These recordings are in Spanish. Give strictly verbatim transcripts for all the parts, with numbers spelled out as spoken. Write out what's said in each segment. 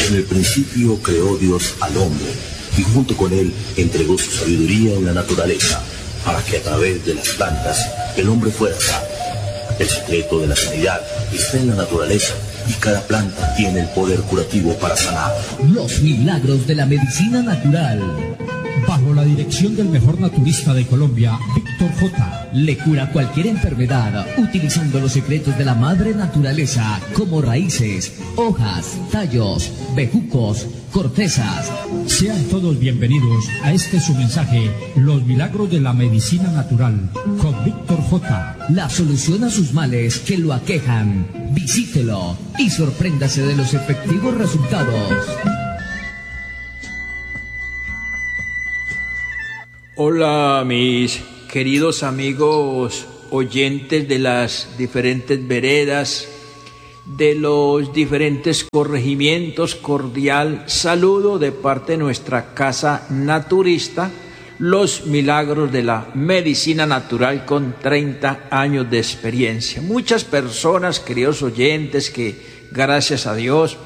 En el principio creó Dios al hombre y junto con él entregó su sabiduría en la naturaleza para que a través de las plantas el hombre fuera sano. El secreto de la sanidad está en la naturaleza y cada planta tiene el poder curativo para sanar. Los milagros de la medicina natural. Bajo la dirección del mejor naturista de Colombia, Víctor J. Le cura cualquier enfermedad utilizando los secretos de la madre naturaleza como raíces, hojas, tallos, bejucos, cortezas. Sean todos bienvenidos a este su mensaje, Los milagros de la medicina natural, con Víctor J. La solución a sus males que lo aquejan. Visítelo y sorpréndase de los efectivos resultados. Hola mis queridos amigos oyentes de las diferentes veredas, de los diferentes corregimientos, cordial saludo de parte de nuestra casa naturista, Los milagros de la medicina natural con treinta años de experiencia. Muchas personas, queridos oyentes, que gracias a Dios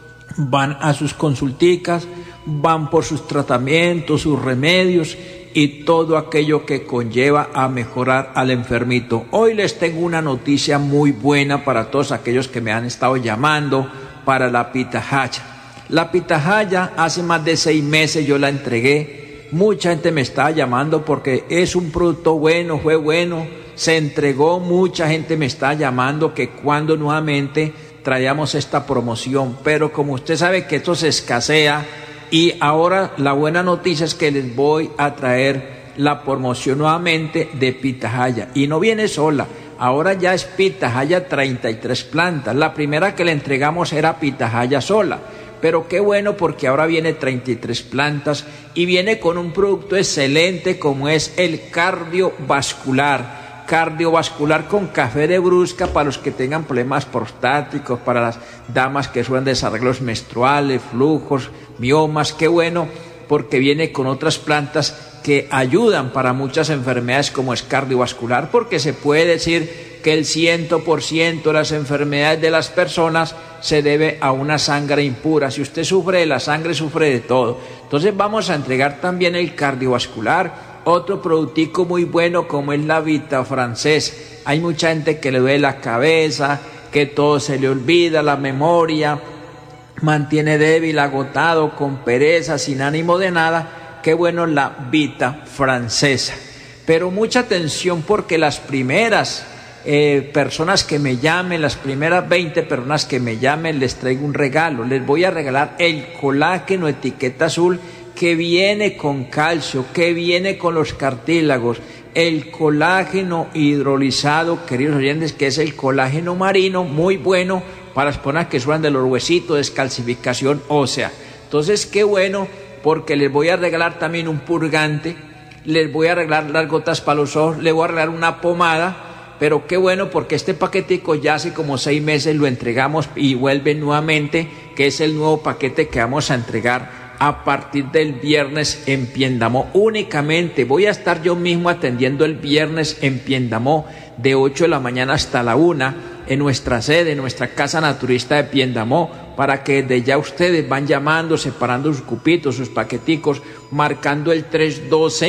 van a sus consulticas, van por sus tratamientos, sus remedios y todo aquello que conlleva a mejorar al enfermito. Hoy les tengo una noticia muy buena para todos aquellos que me han estado llamando para la pitahaya. La pitahaya hace más de seis meses yo la entregué. Mucha gente me está llamando porque es un producto bueno, fue bueno, se entregó. Mucha gente me está llamando que cuando nuevamente traíamos esta promoción, pero como usted sabe que esto se escasea. Y ahora la buena noticia es que les voy a traer la promoción nuevamente de pitahaya. Y no viene sola, ahora ya es pitahaya treinta y tres plantas. La primera que le entregamos era pitahaya sola. Pero qué bueno porque ahora viene treinta y tres plantas y viene con un producto excelente como es el cardiovascular. Cardiovascular con café de brusca para los que tengan problemas prostáticos, para las damas que sufren desarreglos menstruales, flujos, miomas. Qué bueno porque viene con otras plantas que ayudan para muchas enfermedades como es cardiovascular, porque se puede decir que el cien por ciento de las enfermedades de las personas se debe a una sangre impura. Si usted sufre de la sangre, sufre de todo. Entonces vamos a entregar también el cardiovascular, otro productico muy bueno como es la Vita Francesa. Hay mucha gente que le duele la cabeza, que todo se le olvida, la memoria, mantiene débil, agotado, con pereza, sin ánimo de nada. Qué bueno la Vita Francesa. Pero mucha atención porque las primeras eh, personas que me llamen, las primeras veinte personas que me llamen, les traigo un regalo. Les voy a regalar el colágeno etiqueta azul, que viene con calcio, que viene con los cartílagos, el colágeno hidrolizado, queridos oyentes, que es el colágeno marino, muy bueno para las personas que sufren de los huesitos, descalcificación ósea. Entonces, qué bueno, porque les voy a regalar también un purgante, les voy a regalar las gotas para los ojos, les voy a regalar una pomada, pero qué bueno porque este paquetico ya hace como seis meses lo entregamos y vuelve nuevamente, que es el nuevo paquete que vamos a entregar a partir del viernes en Piendamó. Únicamente voy a estar yo mismo atendiendo el viernes en Piendamó de ocho de la mañana hasta la una en nuestra sede, en nuestra casa naturista de Piendamó, para que desde ya ustedes van llamando, separando sus cupitos, sus paqueticos, marcando el tres uno dos,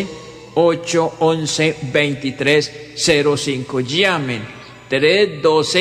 ocho uno uno, dos tres cero cinco. Llamen tres uno dos,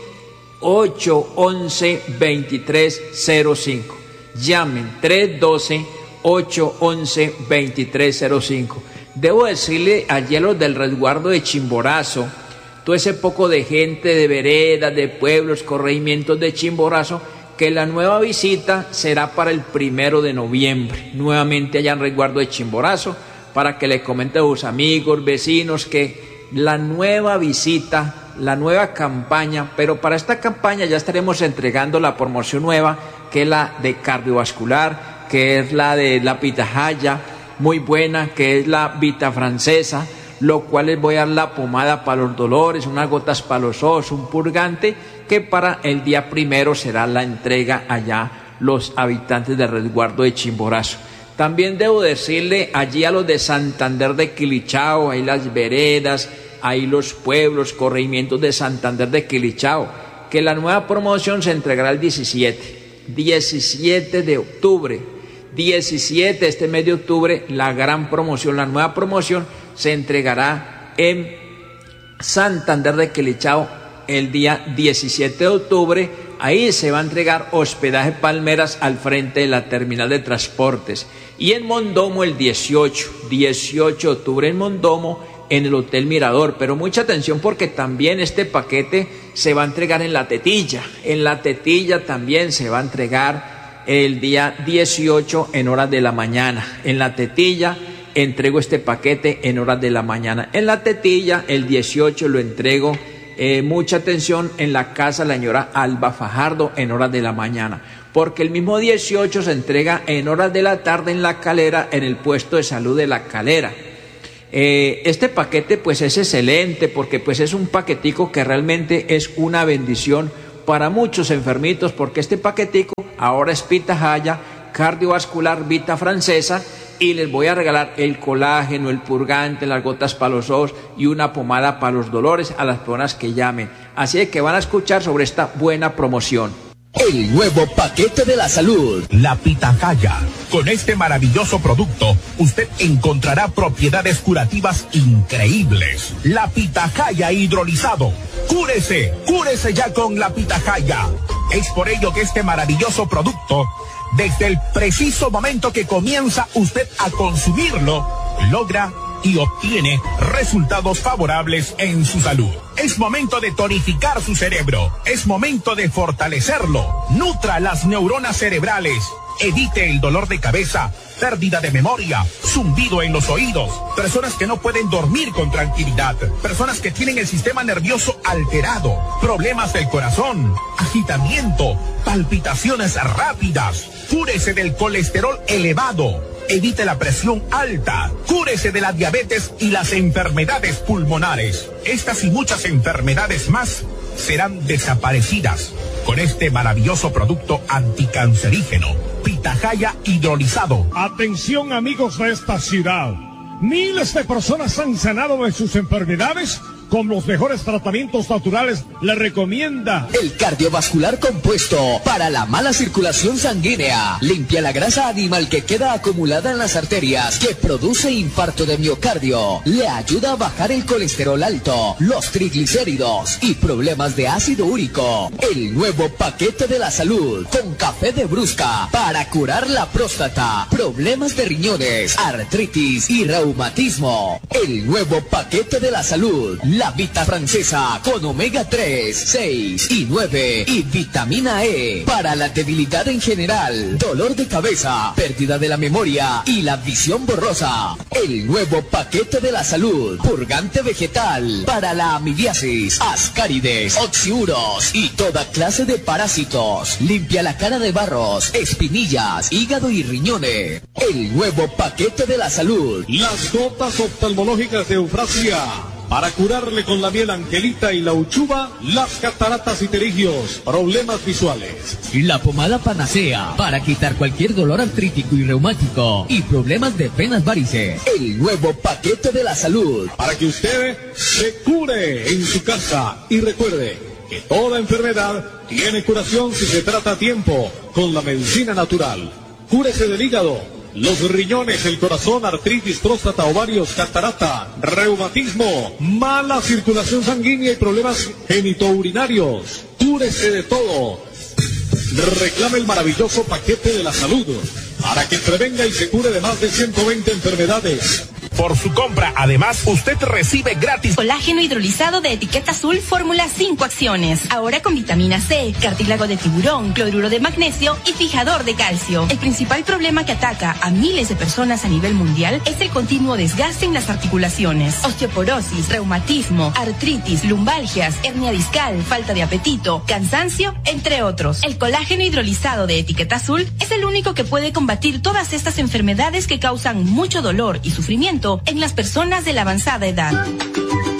ocho uno uno, dos tres cero cinco. Llamen tres uno dos, ocho uno uno, dos tres cero cinco. Debo decirle allí a los del resguardo de Chimborazo, todo ese poco de gente de veredas, de pueblos, corregimientos de Chimborazo, que la nueva visita será para el primero de noviembre, nuevamente allá en resguardo de Chimborazo, para que le comenten a sus amigos, vecinos, que la nueva visita, la nueva campaña, pero para esta campaña ya estaremos entregando la promoción nueva, que es la de cardiovascular, que es la de la pitahaya, muy buena, que es la Vita Francesa, lo cual les voy a dar la pomada para los dolores, unas gotas para los ojos, un purgante, que para el día primero será la entrega allá los habitantes del resguardo de Chimborazo. También debo decirle allí a los de Santander de Quilichao, ahí las veredas, ahí los pueblos, corregimientos de Santander de Quilichao, que la nueva promoción se entregará el diecisiete. diecisiete de octubre. diecisiete, este mes de octubre, la gran promoción, la nueva promoción se entregará en Santander de Quilichao el día diecisiete de octubre. Ahí se va a entregar hospedaje Palmeras al frente de la terminal de transportes. Y en Mondomo el dieciocho, dieciocho de octubre en Mondomo, en el Hotel Mirador. Pero mucha atención porque también este paquete se va a entregar en La Tetilla. En La Tetilla también se va a entregar el día dieciocho en horas de la mañana. En La Tetilla entrego este paquete en horas de la mañana. En La Tetilla el dieciocho lo entrego. Eh, mucha atención en la casa de la señora Alba Fajardo en horas de la mañana, porque el mismo dieciocho se entrega en horas de la tarde en La Calera, en el puesto de salud de La Calera. Eh, este paquete pues es excelente porque pues es un paquetico que realmente es una bendición para muchos enfermitos, porque este paquetico ahora es pitahaya, cardiovascular, vita francesa, y les voy a regalar el colágeno, el purgante, las gotas para los ojos y una pomada para los dolores a las personas que llamen. Así que van a escuchar sobre esta buena promoción. El nuevo paquete de la salud. La pitahaya. Con este maravilloso producto, usted encontrará propiedades curativas increíbles. La pitahaya hidrolizado. Cúrese, cúrese ya con la pitahaya. Es por ello que este maravilloso producto, desde el preciso momento que comienza usted a consumirlo, logra y obtiene resultados favorables en su salud. Es momento de tonificar su cerebro. Es momento de fortalecerlo. Nutra las neuronas cerebrales. Evite el dolor de cabeza, pérdida de memoria, zumbido en los oídos, personas que no pueden dormir con tranquilidad, personas que tienen el sistema nervioso alterado, problemas del corazón, agitamiento, palpitaciones rápidas. Cúrese del colesterol elevado. Evite la presión alta. Cúrese de la diabetes y las enfermedades pulmonares. Estas y muchas enfermedades más serán desaparecidas con este maravilloso producto anticancerígeno, pitahaya hidrolizado. Atención, amigos de esta ciudad. Miles de personas han sanado de sus enfermedades con los mejores tratamientos naturales. Le recomienda el cardiovascular compuesto para la mala circulación sanguínea. Limpia la grasa animal que queda acumulada en las arterias, que produce infarto de miocardio. Le ayuda a bajar el colesterol alto, los triglicéridos y problemas de ácido úrico. El nuevo paquete de la salud con café de brusca para curar la próstata, problemas de riñones, artritis y reumatismo. El nuevo paquete de la salud. La Vita francesa con omega tres, seis y nueve y vitamina E para la debilidad en general, dolor de cabeza, pérdida de la memoria y la visión borrosa. El nuevo paquete de la salud, purgante vegetal para la amibiasis, ascárides, oxiuros y toda clase de parásitos. Limpia la cara de barros, espinillas, hígado y riñones. El nuevo paquete de la salud. Las gotas oftalmológicas de Eufrasia, para curarle con la miel Angelita y la uchuva las cataratas y pterigios, problemas visuales. La pomada Panacea para quitar cualquier dolor artrítico y reumático y problemas de venas varices. El nuevo paquete de la salud. Para que usted se cure en su casa. Y recuerde que toda enfermedad tiene curación si se trata a tiempo con la medicina natural. Cúrese del hígado, los riñones, el corazón, artritis, próstata, ovarios, catarata, reumatismo, mala circulación sanguínea y problemas genitourinarios. Cúrese de todo. Reclame el maravilloso paquete de la salud para que prevenga y se cure de más de ciento veinte enfermedades. Por su compra, además, usted recibe gratis colágeno hidrolizado de etiqueta azul, fórmula cinco acciones. Ahora con vitamina C, cartílago de tiburón, cloruro de magnesio y fijador de calcio. El principal problema que ataca a miles de personas a nivel mundial es el continuo desgaste en las articulaciones. Osteoporosis, reumatismo, artritis, lumbalgias, hernia discal, falta de apetito, cansancio, entre otros. El colágeno hidrolizado de etiqueta azul es el único que puede combatir todas estas enfermedades que causan mucho dolor y sufrimiento en las personas de la avanzada edad.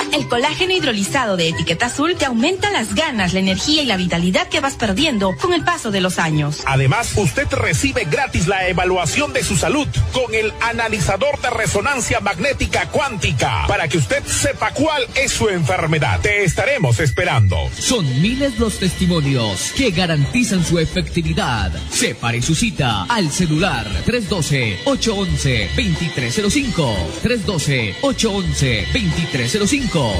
El colágeno hidrolizado de Etiqueta Azul te aumenta las ganas, la energía y la vitalidad que vas perdiendo con el paso de los años. Además, usted recibe gratis la evaluación de su salud con el analizador de resonancia magnética cuántica para que usted sepa cuál es su enfermedad. Te estaremos esperando. Son miles los testimonios que garantizan su efectividad. Separe su cita al celular tres uno dos, ocho uno uno, dos tres cero cinco. tres uno dos, ocho uno uno, dos tres cero cinco.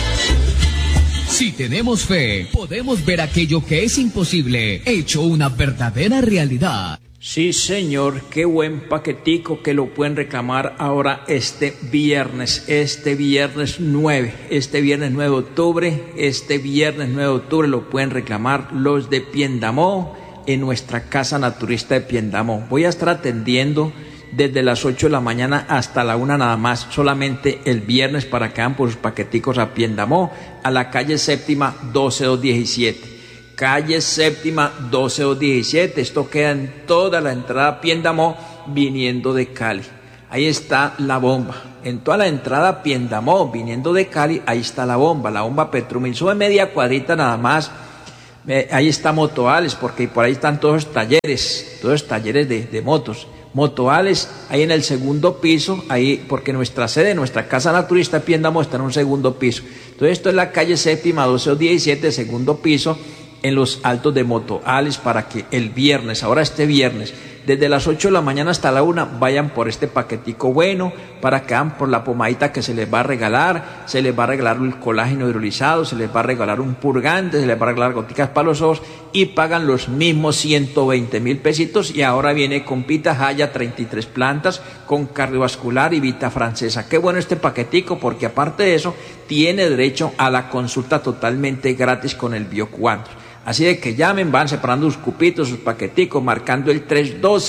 Si tenemos fe, podemos ver aquello que es imposible hecho una verdadera realidad. Sí, señor, qué buen paquetico que lo pueden reclamar ahora este viernes, este viernes nueve, este viernes nueve de octubre, este viernes nueve de octubre lo pueden reclamar los de Piendamó en nuestra casa naturista de Piendamó. Voy a estar atendiendo desde las ocho de la mañana hasta la una nada más, solamente el viernes para que hagan por sus paqueticos a Piendamó, a la calle séptima doce doscientos diecisiete. Calle séptima doce doscientos diecisiete, esto queda en toda la entrada a Piendamó viniendo de Cali. Ahí está la bomba, en toda la entrada a Piendamó viniendo de Cali, ahí está la bomba, la bomba Petrumil, sube media cuadrita nada más. Eh, ahí está Motoales, porque por ahí están todos los talleres, todos los talleres de, de motos. Motoales, ahí en el segundo piso, ahí, porque nuestra sede, nuestra casa naturista Piendamó está en un segundo piso. Entonces esto es la calle séptima doce doscientos diecisiete, segundo piso, en los altos de Motoales, para que el viernes, ahora este viernes, desde las ocho de la mañana hasta la una, vayan por este paquetico bueno, para que hagan por la pomadita que se les va a regalar, se les va a regalar el colágeno hidrolizado, se les va a regalar un purgante, se les va a regalar goticas para los ojos, y pagan los mismos ciento veinte mil pesitos, y ahora viene con pitahaya, treinta y tres plantas, con cardiovascular y vita francesa. Qué bueno este paquetico, porque aparte de eso, tiene derecho a la consulta totalmente gratis con el biocuantos. Así de que llamen, van separando sus cupitos, sus paqueticos, marcando el tres uno dos,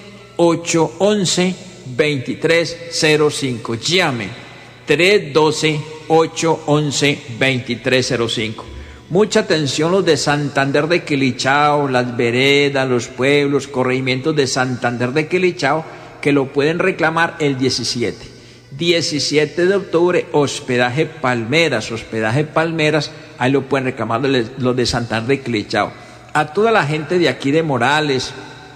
ocho uno uno, dos tres cero cinco. Llamen, tres uno dos, ocho uno uno, dos tres cero cinco. Mucha atención los de Santander de Quilichao, las veredas, los pueblos, corregimientos de Santander de Quilichao, que lo pueden reclamar el diecisiete. diecisiete de octubre, hospedaje Palmeras, hospedaje Palmeras, ahí lo pueden reclamar los de Santander de Quilichao. A toda la gente de aquí de Morales,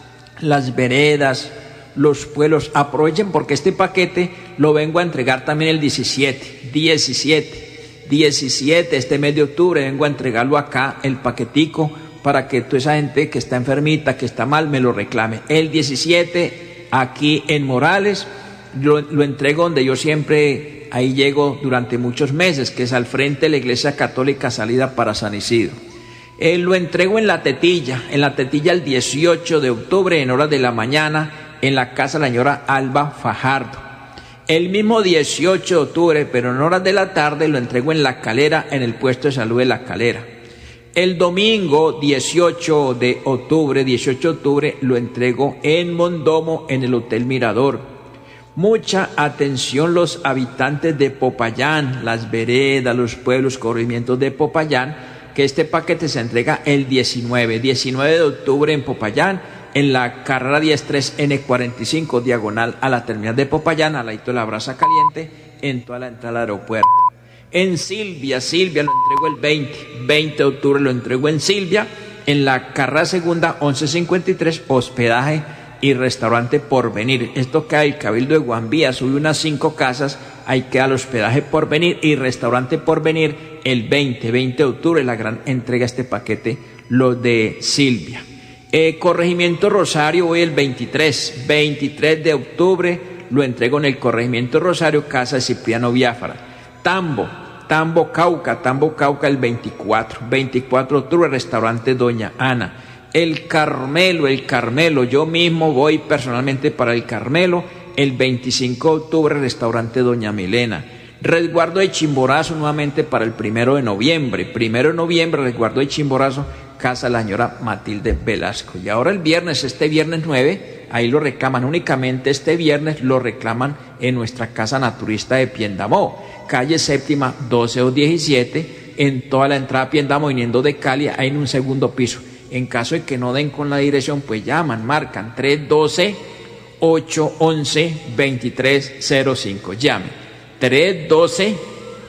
las veredas, los pueblos, aprovechen porque este paquete lo vengo a entregar también el diecisiete, diecisiete, diecisiete, este mes de octubre vengo a entregarlo acá, el paquetico, para que toda esa gente que está enfermita, que está mal, me lo reclame. El diecisiete, aquí en Morales, Lo, lo entrego donde yo siempre ahí llego durante muchos meses, que es al frente de la Iglesia Católica salida para San Isidro. Eh, lo entrego en La Tetilla, en La Tetilla el dieciocho de octubre en horas de la mañana, en la casa de la señora Alba Fajardo. El mismo dieciocho de octubre, pero en horas de la tarde, lo entrego en La Calera, en el puesto de salud de La Calera. El domingo dieciocho de octubre, dieciocho de octubre, lo entrego en Mondomo, en el Hotel Mirador. Mucha atención los habitantes de Popayán, las veredas, los pueblos, corregimientos de Popayán, que este paquete se entrega el diecinueve, diecinueve de octubre en Popayán, en la carrera diez tres N cuarenta y cinco, diagonal a la terminal de Popayán, al ladito de la Brasa Caliente, en toda la entrada del aeropuerto. En Silvia, Silvia lo entrego el veinte, veinte de octubre lo entrego en Silvia, en la carrera segunda once cincuenta y tres, hospedaje y restaurante Porvenir. Esto queda el Cabildo de Guambía, sube unas cinco casas, ahí queda el hospedaje Porvenir y restaurante Porvenir el veinte, veinte de octubre, la gran entrega este paquete, lo de Silvia. Eh, Corregimiento Rosario, hoy el veintitrés, veintitrés de octubre, lo entrego en el Corregimiento Rosario, casa de Cipriano Biafara. Tambo, Tambo Cauca, Tambo Cauca el veinticuatro, veinticuatro de octubre, restaurante Doña Ana. El Carmelo, el Carmelo, yo mismo voy personalmente para el Carmelo, el veinticinco de octubre, restaurante Doña Milena. Resguardo de Chimborazo nuevamente para el primero de noviembre, primero de noviembre, resguardo de Chimborazo, casa de la señora Matilde Velasco. Y ahora el viernes, este viernes nueve, ahí lo reclaman, únicamente este viernes lo reclaman en nuestra casa naturista de Piendamó, calle séptima doce o diecisiete, en toda la entrada a Piendamó viniendo de Cali, ahí en un segundo piso. En caso de que no den con la dirección, pues llaman, marcan tres uno dos, ocho uno uno, dos tres cero cinco. Llamen tres uno dos,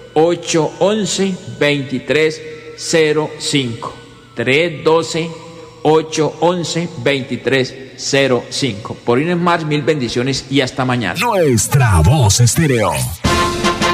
ocho once, veintitrés cero cinco. tres uno dos, ocho once, veintitrés cero cinco. Por Inés Mars, mil bendiciones y hasta mañana. Nuestra Voz Estéreo.